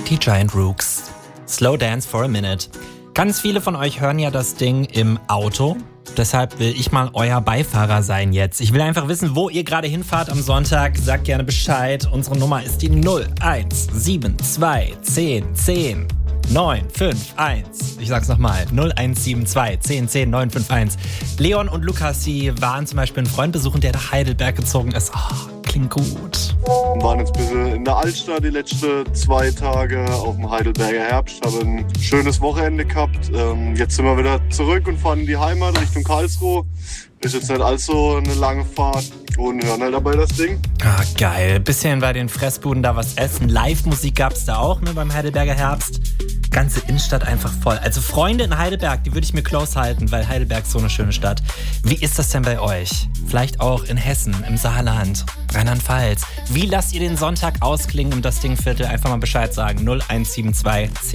Die Giant Rooks. Slow Dance for a Minute. Ganz viele von euch hören ja das Ding im Auto. Deshalb will ich mal euer Beifahrer sein jetzt. Ich will einfach wissen, wo ihr gerade hinfahrt am Sonntag. Sagt gerne Bescheid. Unsere Nummer ist die 0172 10 10 951. Ich sag's nochmal. 0172 10 10 951. Leon und Lukas, sie waren zum Beispiel einen Freund besuchen, der nach Heidelberg gezogen ist. Oh, klingt gut. Wir waren jetzt ein bisschen in der Altstadt die letzten 2 Tage auf dem Heidelberger Herbst. Haben ein schönes Wochenende gehabt. Jetzt sind wir wieder zurück und fahren in die Heimat Richtung Karlsruhe. Ist jetzt nicht allzu eine lange Fahrt und hören halt dabei das Ding. Ah, geil. Bisschen bei den Fressbuden da was essen. Live-Musik gab's da auch, ne, beim Heidelberger Herbst. Ganze Innenstadt einfach voll. Also Freunde in Heidelberg, die würde ich mir close halten, weil Heidelberg ist so eine schöne Stadt. Wie ist das denn bei euch? Vielleicht auch in Hessen, im Saarland, Rheinland-Pfalz. Wie lasst ihr den Sonntag ausklingen im Das Ding Viertel? Einfach mal Bescheid sagen. 0172 10